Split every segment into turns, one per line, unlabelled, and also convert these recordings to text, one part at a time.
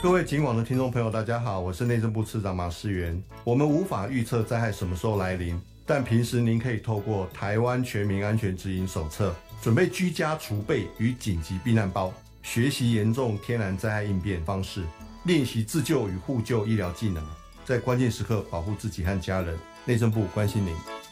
各位警网的听众朋友大家好，我是内政部次长马世元。我们无法预测灾害什么时候来临，但平时您可以透过台湾全民安全指引手册准备居家储备与紧急避难包，学习严重天然灾害应变方式，练习自救与互救医疗技能，在关键时刻保护自己和家人。内政部关心您。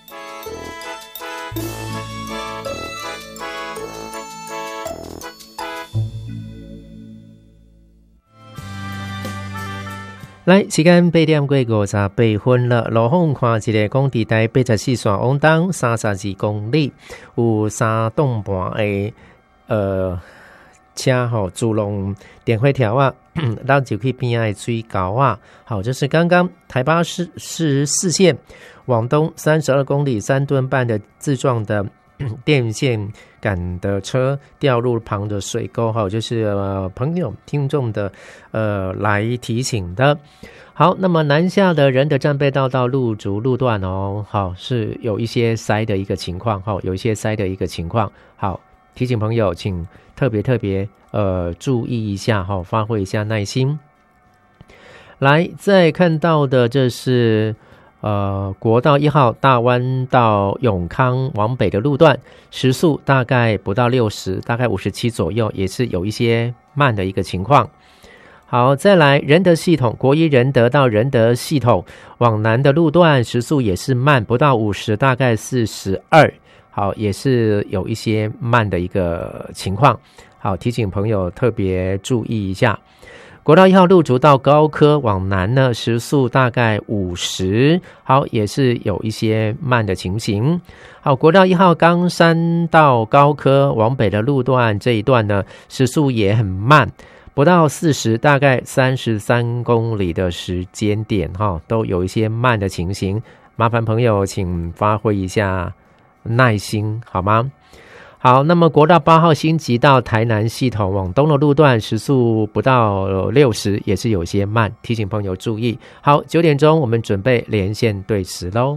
来，时间8點過58分了。路況看一個工地台84線往東32公里，有3棟半的車吼自動電火條啊，咱就去邊仔的水溝啊。好，這是剛剛台八市44線往東32公里3噸半的自撞的電線桿的車掉入旁的水溝，好，就是朋友聽眾的來提醒的。好，那麼南下的仁德戰備道到路竹路段哦，好，是有一些塞的一個情況，好，有一些塞的一個情況，好，提醒朋友請特別注意一下，好，發揮一下耐心。來，再看到的這是國道1號大灣到永康往北的路段，時速大概不到60，大概57左右，也是有一些慢的一個情況。好，再來仁德系統，國一仁德到仁德系統往南的路段，時速也是慢，不到50，大概42，好，也是有一些慢的一個情況。好，提醒朋友特別注意一下。國道1號路竹到高科往南呢，時速大概50，好，也是有一些慢的情形。好，國道1號岡山到高科往北的路段，這一段呢，時速也很慢，不到40，大概33公里的時間點，都有一些慢的情形。麻煩朋友請發揮一下耐心，好嗎？好，那麼國道8號新集到台南系統往東的路段，時速不到60，也是有些慢，提醒朋友注意。好，9點鐘我們準備連線對時嘍。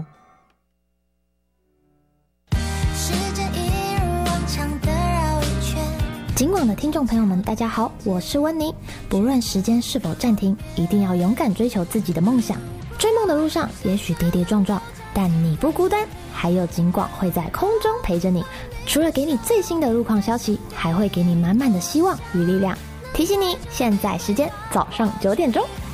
警廣的聽眾朋友們大家好，我是溫妮。不論時間是否暫停，一定要勇敢追求自己的夢想。追夢的路上也許跌跌撞撞，但你不孤單，還有警廣會在空中陪着你。除了給你最新的路況消息，還會給你滿滿的希望與力量。提醒你，現在時間早上9點鐘。